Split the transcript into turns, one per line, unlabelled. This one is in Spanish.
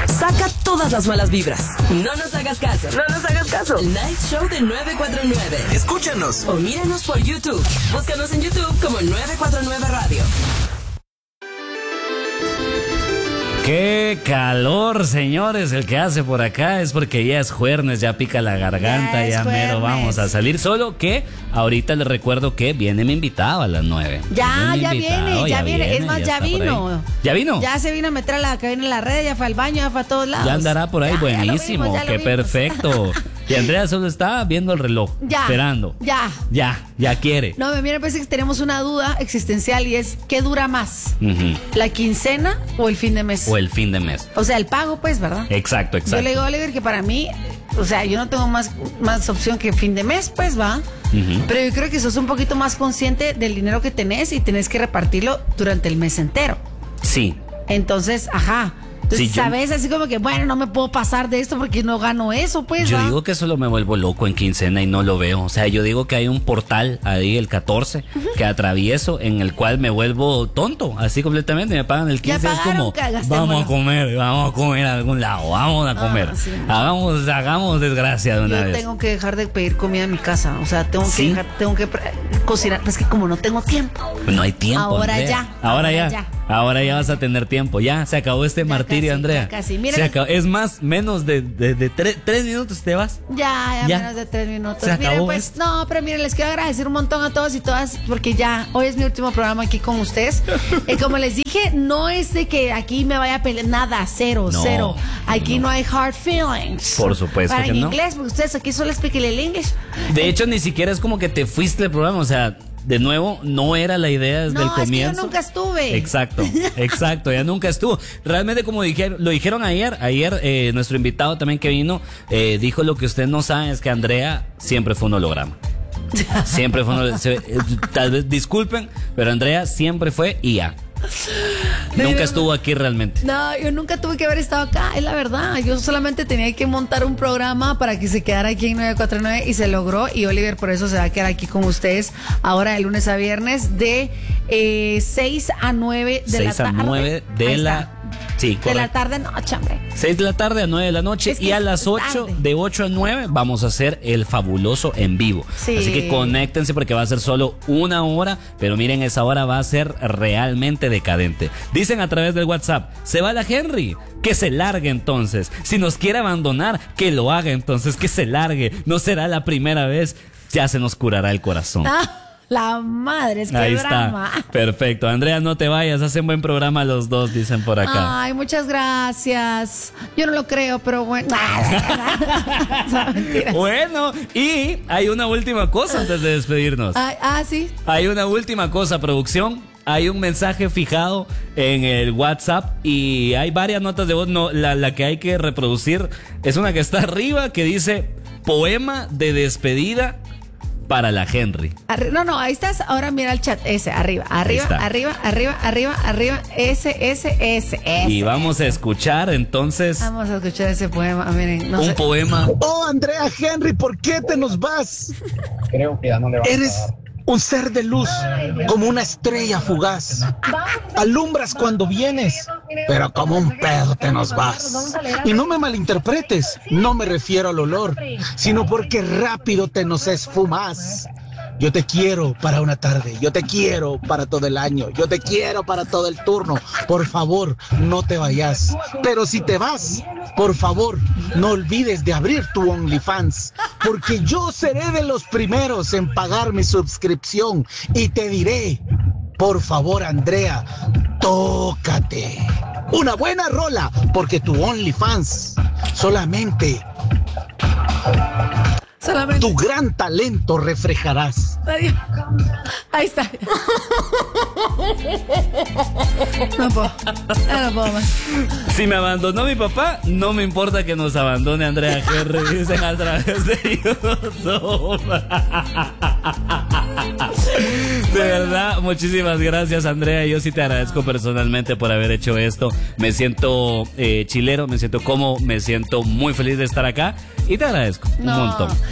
Saca todas las malas vibras. No nos hagas caso. No nos hagas caso. El Night Show de 949.
Escúchanos
O míranos por YouTube. Búscanos en YouTube como 949 Radio.
Qué calor, señores, el que hace por acá es porque ya es jueves, ya pica la garganta, ya mero vamos a salir. Solo que ahorita les recuerdo que viene mi invitado a las 9.
Ya viene. Es más, ya vino.
¿Ya vino?
Ya se vino a meter a la cabina en la red, ya fue al baño, ya fue a todos lados.
Ya andará por ahí, buenísimo,
ya lo
qué
vimos.
Perfecto. Y Andrea solo está viendo el reloj, esperando. Ya quiere.
No, mira, parece que tenemos una duda existencial y es, ¿qué dura más? ¿La quincena o el fin de mes?
O el fin de mes.
O sea, el pago, pues, ¿verdad?
Exacto.
Yo le digo a Oliver que para mí, o sea, yo no tengo más opción que fin de mes, pues, va. Pero yo creo que sos un poquito más consciente del dinero que tenés y tenés que repartirlo durante el mes entero.
Sí.
Entonces, Entonces, sabes, así como que, bueno, no me puedo pasar de esto porque no gano eso, pues.
Yo digo que solo me vuelvo loco en quincena y no lo veo. O sea, yo digo que hay un portal ahí, el 14, que atravieso, en el cual me vuelvo tonto, así completamente. Me pagan el 15, es como, vamos a comer a algún lado, vamos a comer.
Sí.
Hagamos desgracia de una vez.
Yo tengo que dejar de pedir comida en mi casa. O sea, tengo que cocinar. Es que como no tengo tiempo.
No hay tiempo.
Ahora ya
vas a tener tiempo. Ya se acabó este martirio, Andrea.
Casi. Mira,
es más, menos de 3 minutos te vas.
Ya, menos de 3 minutos.
Se acabó.
Miren, pues, no, pero miren, les quiero agradecer un montón a todos y todas, porque ya hoy es mi último programa aquí con ustedes. Como les dije, no es de que aquí me vaya a pelear, nada, cero. Aquí no hay hard feelings.
Por supuesto
Para
que
en
no.
inglés, porque ustedes aquí solo expliquen el inglés.
De hecho, ni siquiera es como que te fuiste del programa, o sea, de nuevo, no era la idea desde el comienzo.
Es que yo nunca estuve.
Exacto, ya nunca estuvo. Realmente, como lo dijeron ayer nuestro invitado también que vino, dijo lo que ustedes no saben es que Andrea siempre fue un holograma. Siempre fue un holograma. Tal vez disculpen, pero Andrea siempre fue y ya. Nunca estuvo aquí realmente.
No, yo nunca tuve que haber estado acá, es la verdad. Yo solamente tenía que montar un programa para que se quedara aquí en 949 y se logró. Y Oliver por eso se va a quedar aquí con ustedes ahora de lunes a viernes de 6 a 9 de la tarde.
6 a 9 de la... Sí, correcto.
De la tarde, noche, hombre.
6 de la tarde a 9 de la noche y a las 8, de 8 a 9 vamos a hacer el fabuloso en vivo.
Sí.
Así que conéctense porque va a ser solo una hora, pero miren, esa hora va a ser realmente decadente. Dicen a través del WhatsApp, se va la Henry, que se largue entonces. Si nos quiere abandonar, que lo haga entonces, que se largue. No será la primera vez, ya se nos curará el corazón.
La madre, es que
ahí
drama.
Está, perfecto. Andrea, no te vayas, hacen buen programa los dos, dicen por acá.
Ay, muchas gracias. Yo no lo creo, pero bueno.
Bueno, y hay una última cosa antes de despedirnos.
Sí.
Hay una última cosa, producción. Hay un mensaje fijado en el WhatsApp y hay varias notas de voz. No, la que hay que reproducir es una que está arriba que dice poema de despedida para la Henry.
No, ahí estás. Ahora mira el chat. Ese, arriba, ese.
Y vamos a escuchar entonces.
Vamos a escuchar ese poema. Miren,
un poema.
Oh, Andrea Henry, ¿por qué te nos vas?
Creo que ya no le va a
Eres un ser de luz, como una estrella fugaz. Alumbras cuando vienes, pero como un pedo te nos vas. Y no me malinterpretes, no me refiero al olor, sino porque rápido te nos esfumas. Yo te quiero para una tarde, yo te quiero para todo el año, yo te quiero para todo el turno. Por favor, no te vayas. Pero si te vas, por favor, no olvides de abrir tu OnlyFans, porque yo seré de los primeros en pagar mi suscripción y te diré, por favor, Andrea, tócate. Una buena rola, porque tu OnlyFans solamente tu gran talento reflejarás.
Ahí está. No puedo más.
Si me abandonó mi papá, no me importa que nos abandone Andrea Henry, dicen a través de YouTube. De verdad, muchísimas gracias, Andrea. Yo sí te agradezco personalmente por haber hecho esto. Me siento chilero, me siento cómodo, me siento muy feliz de estar acá y te agradezco un montón.